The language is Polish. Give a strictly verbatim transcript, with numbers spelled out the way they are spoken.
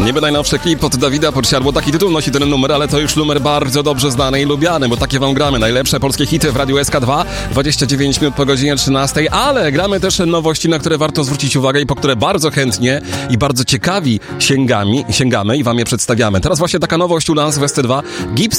Niby najnowszy klip od Dawida Podsiadło, taki tytuł nosi ten numer, ale to już numer bardzo dobrze znany i lubiany, bo takie wam gramy. Najlepsze polskie hity w Radiu S K dwa, dwadzieścia dziewięć minut po godzinie trzynastej, ale gramy też nowości, na które warto zwrócić uwagę i po które bardzo chętnie i bardzo ciekawi sięgami, sięgamy i wam je przedstawiamy. Teraz właśnie taka nowość u nas w S C dwa. Gips